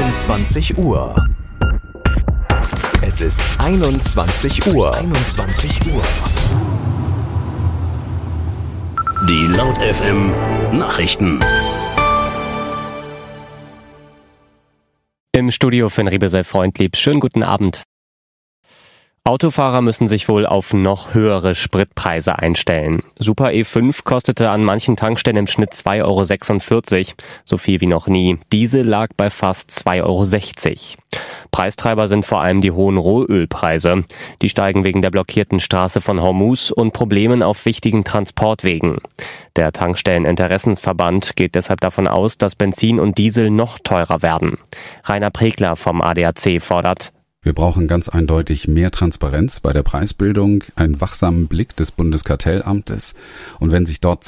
21 Uhr. Es ist 21 Uhr. 21 Uhr. Die Laut FM Nachrichten. Im Studio Finn Riebesel Freundlieb. Schönen guten Abend. Autofahrer müssen sich wohl auf noch höhere Spritpreise einstellen. Super E5 kostete an manchen Tankstellen im Schnitt 2,46 €, so viel wie noch nie. Diesel lag bei fast 2,60 €. Preistreiber sind vor allem die hohen Rohölpreise. Die steigen wegen der blockierten Straße von Hormuz und Problemen auf wichtigen Transportwegen. Der Tankstelleninteressensverband geht deshalb davon aus, dass Benzin und Diesel noch teurer werden. Rainer Pregler vom ADAC fordert: Wir brauchen ganz eindeutig mehr Transparenz bei der Preisbildung, einen wachsamen Blick des Bundeskartellamtes. Und wenn sich dort